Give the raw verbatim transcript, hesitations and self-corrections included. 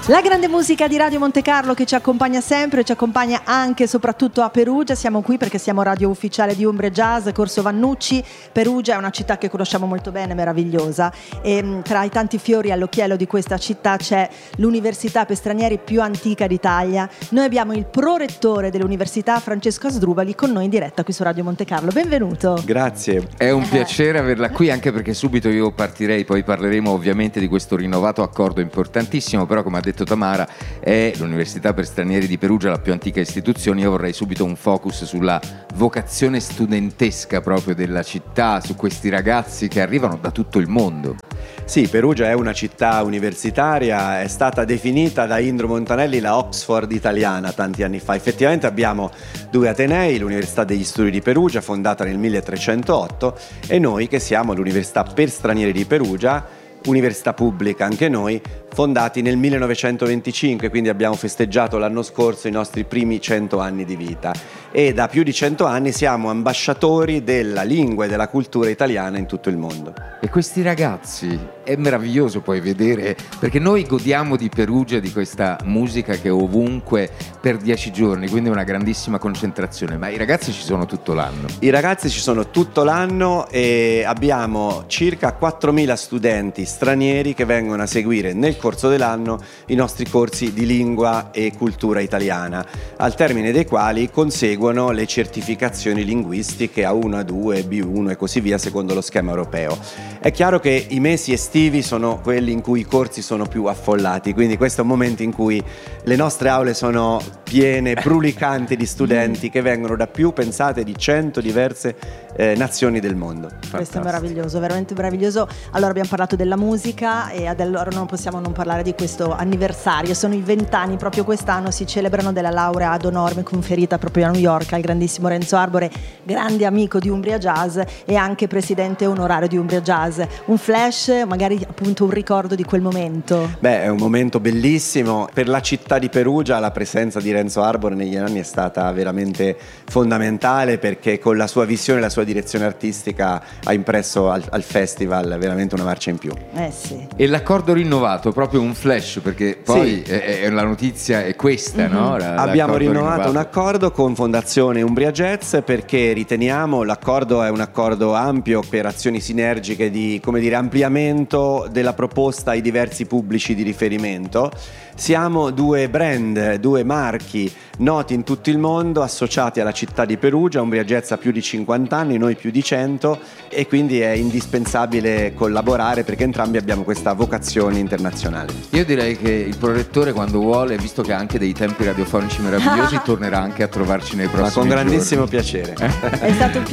La grande musica di Radio Monte Carlo che ci accompagna sempre, ci accompagna anche e soprattutto a Perugia. Siamo qui perché siamo radio ufficiale di Umbria Jazz, Corso Vannucci. Perugia è una città che conosciamo molto bene, meravigliosa, e tra i tanti fiori all'occhiello di questa città c'è l'università per stranieri più antica d'Italia. Noi abbiamo il prorettore dell'università, Francesco Asdrubali, con noi in diretta qui su Radio Monte Carlo. Benvenuto. Grazie. È un piacere averla qui, anche perché subito io partirei, poi parleremo ovviamente di questo rinnovato accordo importantissimo, però come ha detto Tamara è l'Università per Stranieri di Perugia la più antica istituzione. Io vorrei subito un focus sulla vocazione studentesca proprio della città, su questi ragazzi che arrivano da tutto il mondo. Sì, Perugia è una città universitaria, è stata definita da Indro Montanelli la Oxford italiana tanti anni fa. Effettivamente abbiamo due atenei, l'Università degli Studi di Perugia, fondata nel milletrecentootto, e noi che siamo l'Università per Stranieri di Perugia, università pubblica anche noi, fondati nel millenovecentoventicinque, quindi abbiamo festeggiato l'anno scorso i nostri primi cento anni di vita e da più di cento anni siamo ambasciatori della lingua e della cultura italiana in tutto il mondo. E questi ragazzi, è meraviglioso poi vedere, perché noi godiamo di Perugia, di questa musica che è ovunque per dieci giorni, quindi una grandissima concentrazione, ma i ragazzi ci sono tutto l'anno. I ragazzi ci sono tutto l'anno e abbiamo circa quattromila studenti stranieri che vengono a seguire nel corso dell'anno i nostri corsi di lingua e cultura italiana, al termine dei quali conseguono le certificazioni linguistiche A uno, A due, B uno e così via secondo lo schema europeo. È chiaro che i mesi estivi sono quelli in cui i corsi sono più affollati, quindi questo è un momento in cui le nostre aule sono piene, brulicanti di studenti che vengono da più, pensate, di cento diverse eh, nazioni del mondo. Fantastico. Questo è meraviglioso, veramente meraviglioso. Allora abbiamo parlato della musica e ad allora non possiamo non parlare di questo anniversario. Sono i vent'anni, proprio quest'anno si celebrano della laurea ad onore conferita proprio a New York al grandissimo Renzo Arbore, grande amico di Umbria Jazz e anche presidente onorario di Umbria Jazz. Un flash, magari appunto un ricordo di quel momento. Beh, è un momento bellissimo. Per la città di Perugia la presenza di Renzo Arbore negli anni è stata veramente fondamentale, perché con la sua visione e la sua direzione artistica ha impresso al, al festival veramente una marcia in più. Eh sì. E l'accordo rinnovato, proprio un flash, perché poi sì. è, è la notizia è questa, mm-hmm. no? La, Abbiamo rinnovato, rinnovato un accordo con Fondazione Umbria Jazz perché riteniamo l'accordo è un accordo ampio per azioni sinergiche di, come dire, ampliamento della proposta ai diversi pubblici di riferimento. Siamo due brand, due marchi noti in tutto il mondo, associati alla città di Perugia. Umbria Jazz ha più di cinquanta anni, noi più di cento, e quindi è indispensabile collaborare perché entrambi abbiamo questa vocazione internazionale. Io direi che il prorettore, quando vuole, visto che ha anche dei tempi radiofonici meravigliosi, tornerà anche a trovarci nei prossimi Ma con grandissimo giorni. piacere. È stato un